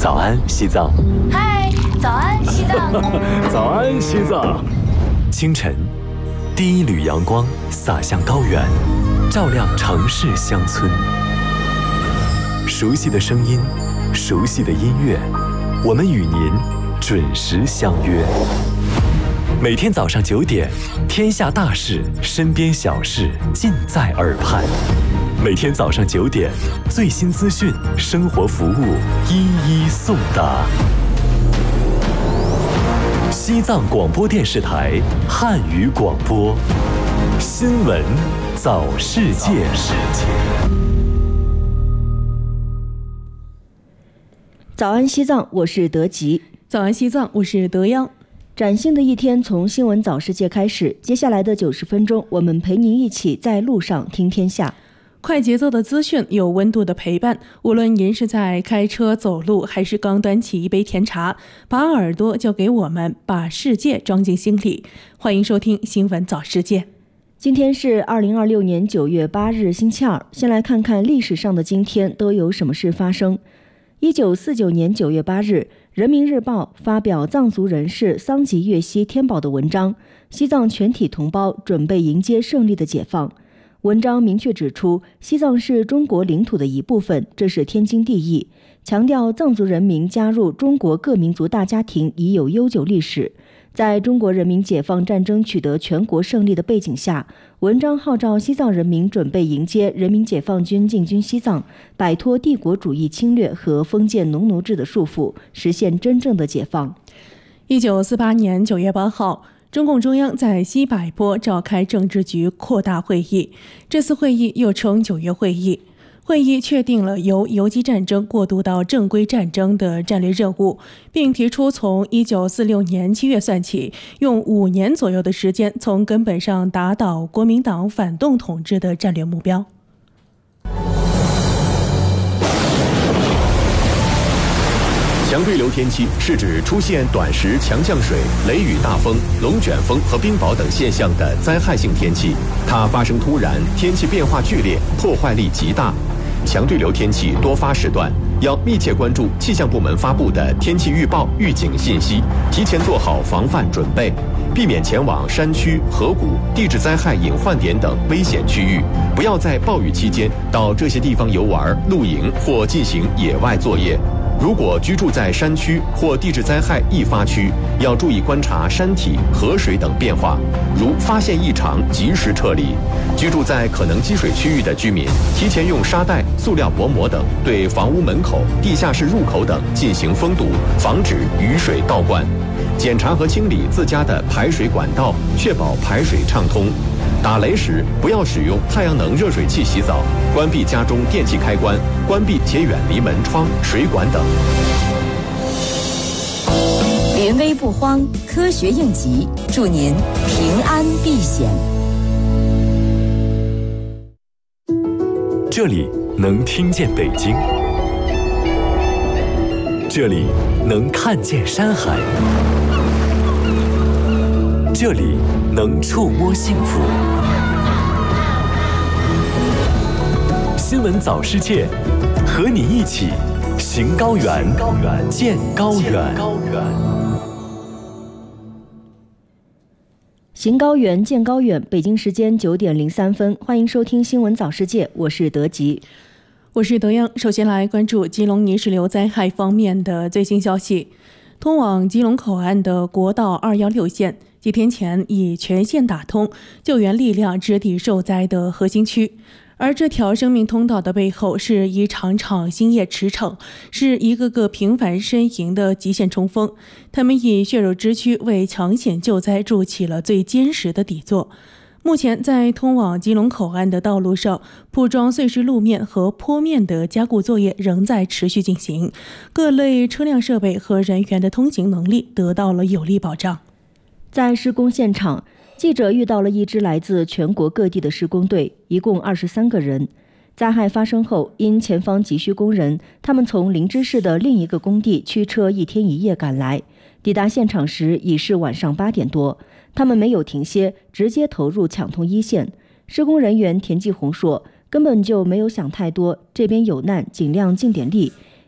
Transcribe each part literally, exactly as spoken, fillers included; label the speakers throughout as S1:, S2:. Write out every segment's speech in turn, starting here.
S1: 早安，西藏。
S2: 嗨，早安，西藏。
S1: 早安，西藏。清晨，第一缕阳光洒向高原，照亮城市乡村。熟悉的声音，熟悉的音乐，我们与您准时相约。每天早上九点，天下大事，身边小事，尽在耳畔。每天早上九点，最新资讯，生活服务，一一送达。西藏广播电视台汉语广播，新闻早世界。
S3: 早安西藏，我是德吉。
S4: 早安西藏，我是德央。
S3: 崭新的一天从新闻早世界开始，接下来的九十分钟，我们陪您一起在路上听天下。
S4: 快节奏的资讯，有温度的陪伴。无论您是在开车、走路，还是刚端起一杯甜茶，把耳朵交给我们，把世界装进心里。欢迎收听新闻早世界。
S3: 今天是二零二六年九月八日，星期二。先来看看历史上的今天都有什么事发生。一九四九年九月八日，人民日报发表藏族人士桑吉岳西天宝的文章，西藏全体同胞准备迎接胜利的解放。文章明确指出，西藏是中国领土的一部分，这是天经地义，强调藏族人民加入中国各民族大家庭已有悠久历史。在中国人民解放战争取得全国胜利的背景下，文章号召西藏人民准备迎接人民解放军进军西藏，摆脱帝国主义侵略和封建农奴制的束缚，实现真正的解放。
S4: 一九四八年九月八号，中共中央在西柏坡召开政治局扩大会议，这次会议又称九月会议。会议确定了由游击战争过渡到正规战争的战略任务，并提出从一九四六年七月算起，用五年左右的时间，从根本上打倒国民党反动统治的战略目标。
S5: 强对流天气是指出现短时强降水、雷雨大风、龙卷风和冰雹等现象的灾害性天气，它发生突然，天气变化剧烈，破坏力极大。强对流天气多发时段，要密切关注气象部门发布的天气预报、预警信息，提前做好防范准备，避免前往山区、河谷、地质灾害隐患点等危险区域，不要在暴雨期间到这些地方游玩、露营或进行野外作业。如果居住在山区或地质灾害易发区，要注意观察山体、河水等变化，如发现异常及时撤离。居住在可能积水区域的居民，提前用沙袋、塑料薄膜等对房屋门口、地下室入口等进行封堵，防止雨水倒灌。检查和清理自家的排水管道，确保排水畅通。打雷时不要使用太阳能热水器洗澡，关闭家中电器开关，关闭且远离门窗、水管等。
S6: 临危不慌，科学应急，祝您平安避险。
S1: 这里能听见北京，这里能看见山海，这里能触摸幸福。新闻早世界，和你一起行高原，见高原。
S3: 行高原，见高远。北京时间九点零三分，欢迎收听新闻早世界，我是德吉，
S4: 我是德央。首先来关注基隆泥石流灾害方面的最新消息。通往基隆口岸的国道二一六线几天前已全线打通，救援力量直抵受灾的核心区。而这条生命通道的背后是一场场星夜驰骋，是一个个平凡身影的极限冲锋。他们以血肉之躯为抢险救灾筑起了最坚实的底座。目前在通往基隆口岸的道路上，铺装碎石路面和坡面的加固作业仍在持续进行，各类车辆设备和人员的通行能力得到了有力保障。
S3: 在施工现场，记者遇到了一支来自全国各地的施工队，一共二十三个人。灾害发生后，因前方急需工人，他们从林芝市的另一个工地驱车一天一夜赶来，抵达现场时已是晚上八点多。他们没有停歇，直接投入抢通一线。施工人员田继红说，根本就没有想太多，这边有难尽量尽点力，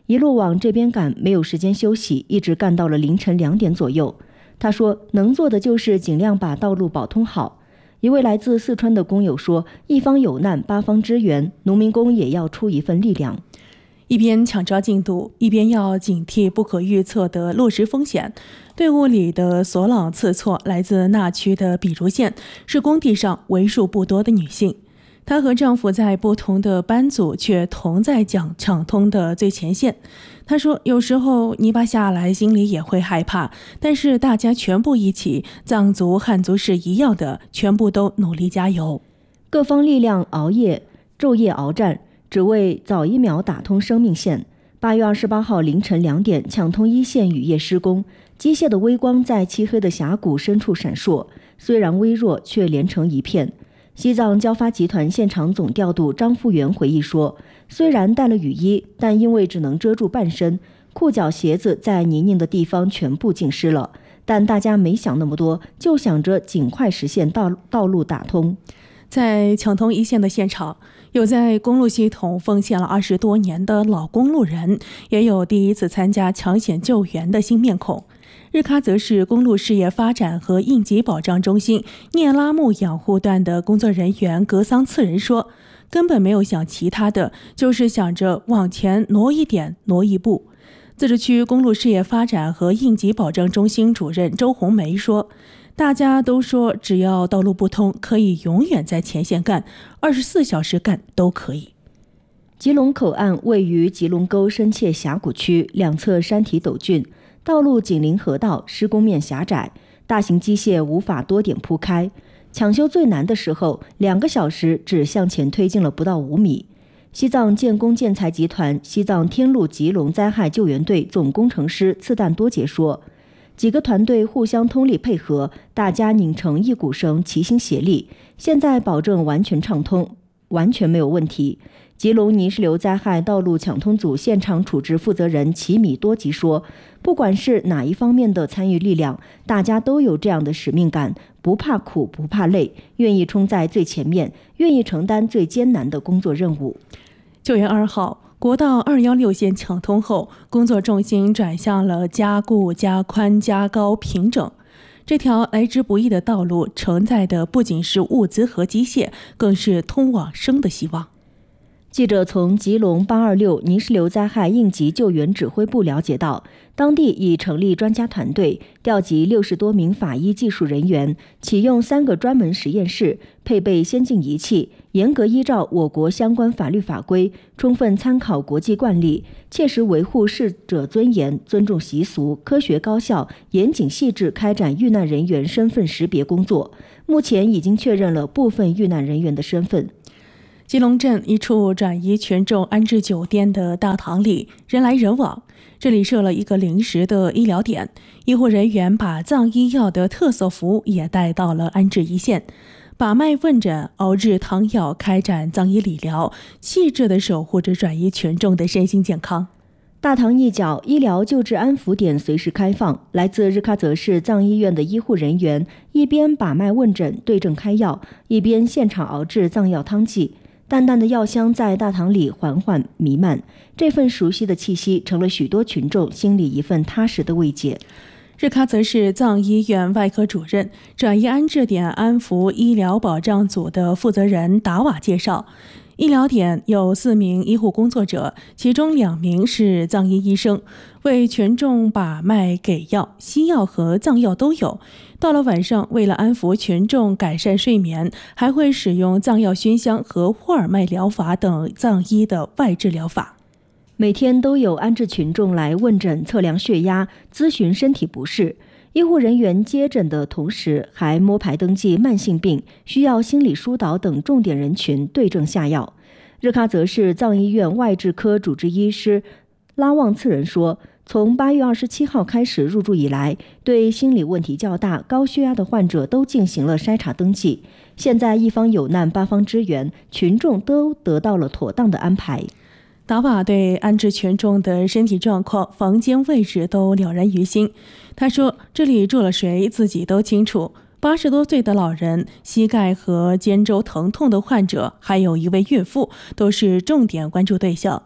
S3: 一路往这边赶，没有时间休息，一直干到了凌晨两点左右。他说，能做的就是尽量把道路保通好。一位来自四川的工友说，一方有难，八方支援，农民工也要出一份力量。
S4: 一边抢抓进度，一边要警惕不可预测的落实风险。队伍里的索朗次措来自那区的比如县，是工地上为数不多的女性。她和丈夫在不同的班组，却同在抢抢通的最前线。她说，有时候泥巴下来心里也会害怕，但是大家全部一起，藏族汉族是一样的，全部都努力加油。
S3: 各方力量熬夜昼夜鏖战，只为早一秒打通生命线。八月二十八号凌晨两点，抢通一线雨夜施工，机械的微光在漆黑的峡谷深处闪烁，虽然微弱，却连成一片。西藏交发集团现场总调度张复元回忆说，虽然带了雨衣，但因为只能遮住半身，裤脚鞋子在泥泞的地方全部浸湿了。但大家没想那么多，就想着尽快实现道道路打通。
S4: 在抢通一线的现场，有在公路系统奉献了二十多年的老公路人，也有第一次参加抢险救援的新面孔。日喀则市公路事业发展和应急保障中心聂拉木养护段的工作人员格桑次仁说，根本没有想其他的，就是想着往前挪一点，挪一步。自治区公路事业发展和应急保障中心主任周红梅说，大家都说只要道路不通，可以永远在前线干，二十四小时干都可以。
S3: 吉隆口岸位于吉隆沟深切峡谷区，两侧山体陡峻，道路紧邻河道，施工面狭窄，大型机械无法多点铺开。抢修最难的时候，两个小时只向前推进了不到五米。西藏建工建材集团西藏天路吉隆灾害救援队总工程师次旦多杰说，几个团队互相通力配合，大家拧成一股绳，齐心协力，现在保证完全畅通，完全没有问题。吉隆泥石流灾害道路抢通组现场处置负责人齐米多吉说，不管是哪一方面的参与力量，大家都有这样的使命感，不怕苦不怕累，愿意冲在最前面，愿意承担最艰难的工作任务。
S4: 九月二号，国道二一六线抢通后，工作重心转向了加固、加宽、加高、平整。这条来之不易的道路承载的不仅是物资和机械，更是通往生的希望。
S3: 记者从吉隆八二六泥石流灾害应急救援指挥部了解到，当地已成立专家团队，调集六十多名法医技术人员，启用三个专门实验室，配备先进仪器，严格依照我国相关法律法规，充分参考国际惯例，切实维护逝者尊严，尊重习俗，科学高效、严谨细致开展遇难人员身份识别工作。目前已经确认了部分遇难人员的身份。
S4: 吉隆镇一处转移群众安置酒店的大堂里，人来人往。这里设了一个临时的医疗点，医护人员把藏医药的特色服务也带到了安置一线，把脉问诊、熬制汤药，开展藏医理疗，细致地守护着转移群众的身心健康。
S3: 大堂一角医疗救治安抚点随时开放，来自日喀则市藏医院的医护人员一边把脉问诊、对症开药，一边现场熬制藏药汤剂。淡淡的药香在大堂里缓缓弥漫，这份熟悉的气息成了许多群众心里一份踏实的慰藉。
S4: 日喀则市藏医院外科主任、转移安置点安抚医疗保障组的负责人达瓦介绍，医疗点有四名医护工作者，其中两名是藏医医生，为群众把脉给药，西药和藏药都有。到了晚上，为了安抚群众、改善睡眠，还会使用藏药熏香和霍尔麦疗法等藏医的外治疗法。
S3: 每天都有安置群众来问诊、测量血压、咨询身体不适。医护人员接诊的同时，还摸排登记慢性病、需要心理疏导等重点人群，对症下药。日喀则市藏医院外治科主治医师拉旺次仁说，从八月二十七号开始入住以来，对心理问题较大、高血压的患者都进行了筛查登记。现在一方有难，八方支援，群众都得到了妥当的安排。
S4: 达瓦对安置群众的身体状况、房间位置都了然于心。他说，这里住了谁自己都清楚。八十多岁的老人、膝盖和肩周疼痛的患者，还有一位孕妇，都是重点关注对象。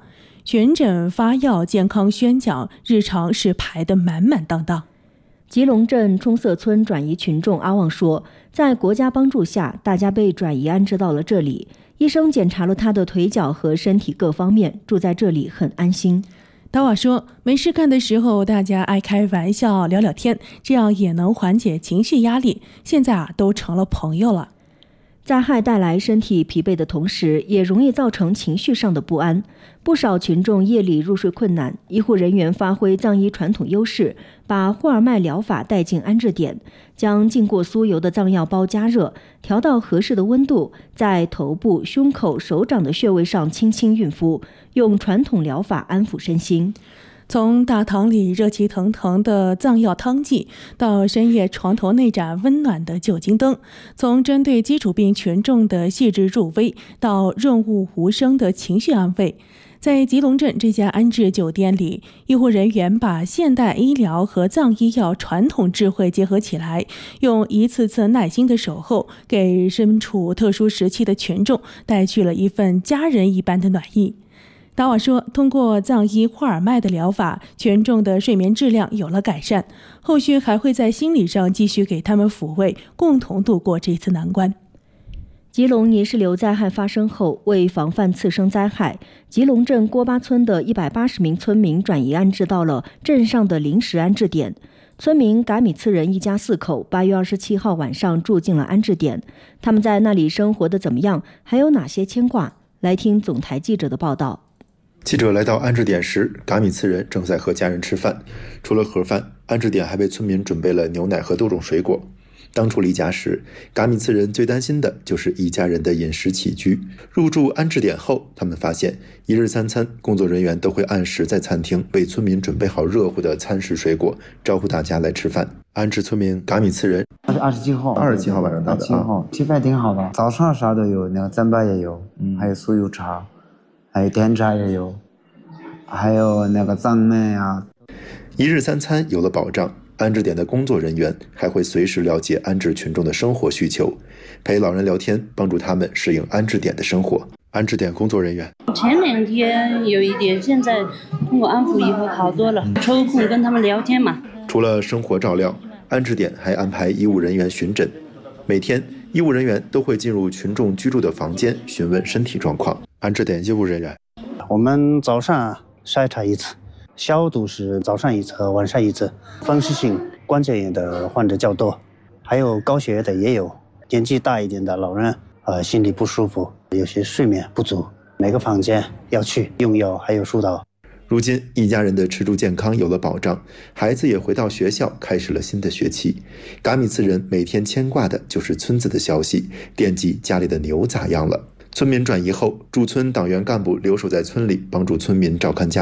S4: 巡诊发药、健康宣讲，日常是排得满满当当。
S3: 吉隆镇冲色村转移群众阿旺说，在国家帮助下，大家被转移安置到了这里。医生检查了他的腿脚和身体各方面，住在这里很安心。
S4: 达瓦说，没事干的时候大家爱开玩笑聊聊天，这样也能缓解情绪压力，现在啊都成了朋友了。
S3: 灾害带来身体疲惫的同时，也容易造成情绪上的不安。不少群众夜里入睡困难，医护人员发挥藏医传统优势，把霍尔麦疗法带进安置点，将浸过酥油的藏药包加热，调到合适的温度，在头部、胸口、手掌的穴位上轻轻运敷，用传统疗法安抚身心。
S4: 从大堂里热气腾腾的藏药汤剂，到深夜床头那盏温暖的酒精灯，从针对基础病群众的细致入微，到润物无声的情绪安慰，在吉隆镇这家安置酒店里，医护人员把现代医疗和藏医药传统智慧结合起来，用一次次耐心的守候，给身处特殊时期的群众带去了一份家人一般的暖意。达瓦说，通过藏医霍尔麦的疗法，群众的睡眠质量有了改善，后续还会在心理上继续给他们抚慰，共同度过这次难关。
S3: 吉隆泥石流灾害发生后，为防范次生灾害，吉隆镇郭巴村的一百八十名村民转移安置到了镇上的临时安置点。村民嘎米次人一家四口八月二十七号晚上住进了安置点，他们在那里生活的怎么样，还有哪些牵挂？来听总台记者的报道。
S7: 记者来到安置点时，嘎米次人正在和家人吃饭，除了盒饭，安置点还为村民准备了牛奶和多种水果。当初离家时，嘎米次人最担心的就是一家人的饮食起居。入住安置点后，他们发现一日三餐，工作人员都会按时在餐厅为村民准备好热乎的餐食水果，招呼大家来吃饭。安置村民嘎米次人
S8: 二十七号，
S7: 二十七号晚上到的
S8: 啊，吃饭挺好的，早上啥都有，那个糌粑也有，嗯，还有酥油茶，还有甜茶也有，还有那个藏焖啊。
S7: 一日三餐有了保障。安置点的工作人员还会随时了解安置群众的生活需求，陪老人聊天，帮助他们适应安置点的生活。安置点工作人员
S9: 前两天有一点，现在通过安抚以后好多了，抽空跟他们聊天嘛。
S7: 除了生活照料，安置点还安排医务人员巡诊，每天医务人员都会进入群众居住的房间询问身体状况。安置点医务人员，
S10: 我们早上筛查一次，消毒是早上一次和晚上一次。风湿性关节炎的患者较多，还有高血压的也有。年纪大一点的老人，呃，心里不舒服，有些睡眠不足，每个房间要去用药，还有疏导。
S7: 如今一家人的吃住健康有了保障，孩子也回到学校，开始了新的学期。嘎米次人每天牵挂的就是村子的消息，惦记家里的牛咋样了。村民转移后，驻村党员干部留守在村里，帮助村民照看家